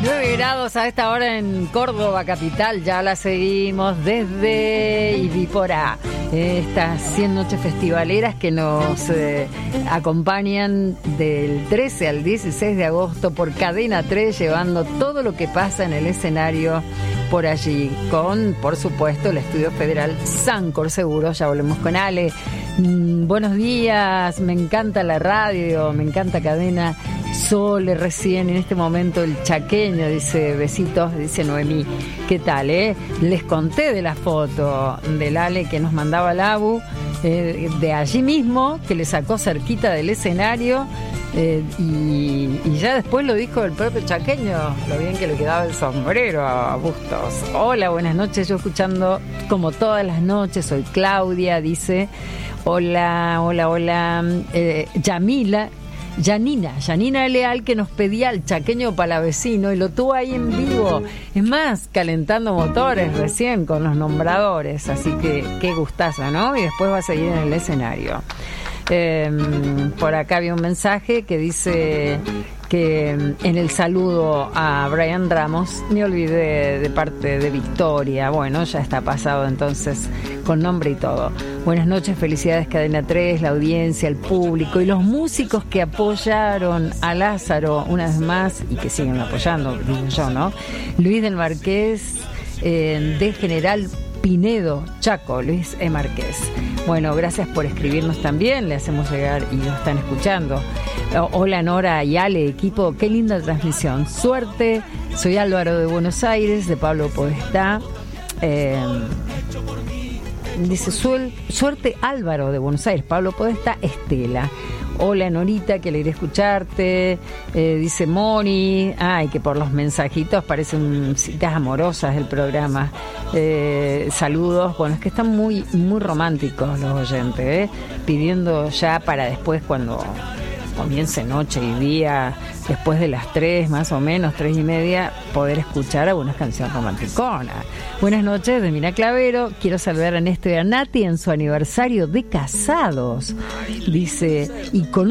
9 grados a esta hora en Córdoba capital, ya la seguimos desde Ibiporá. Estas 100 noches festivaleras que nos acompañan del 13 al 16 de agosto por Cadena 3, llevando todo lo que pasa en el escenario por allí, con, por supuesto, el Estudio Federal Sancor Seguros. Ya volvemos con Ale. Buenos días, me encanta la radio, me encanta Cadena. Sole recién en este momento el chaqueño, dice besitos, dice Noemí. ¿Qué tal, Les conté de la foto del Ale que nos mandaba la ABU, de allí mismo, que le sacó cerquita del escenario, y ya después lo dijo el propio chaqueño, lo bien que le quedaba el sombrero a Bustos. Hola, buenas noches, yo escuchando como todas las noches, soy Claudia, dice. Hola, Yanina Leal, que nos pedía el chaqueño palavecino y lo tuvo ahí en vivo. Es más, calentando motores recién con los nombradores. Así que qué gustazo, ¿no? Y después va a seguir en el escenario. Por acá había un mensaje que dice que en el saludo a Brian Ramos me olvidé de parte de Victoria. Bueno, ya está pasado entonces, con nombre y todo. Buenas noches, felicidades Cadena 3, la audiencia, el público y los músicos que apoyaron a Lázaro una vez más y que siguen apoyando, digo yo, ¿no? Luis del Marqués, de General Pinedo, Chaco, Luis E. Márquez. Bueno, gracias por escribirnos también, le hacemos llegar y lo están escuchando. Hola Nora y Ale, equipo, qué linda transmisión. Suerte, soy Álvaro de Buenos Aires, de Pablo Podestá. Dice suerte Álvaro de Buenos Aires, Pablo Podestá, Estela. Hola Norita, que alegre escucharte. Dice Moni, que por los mensajitos parecen citas amorosas del programa. Saludos, bueno, es que están muy, muy románticos los oyentes, pidiendo ya para después, cuando comience noche y día, después de las 3 más o menos, 3:30, poder escuchar algunas canciones romanticonas. Buenas noches, de Mina Clavero. Quiero saludar a Néstor y a Nati en su aniversario de casados. Dice, y con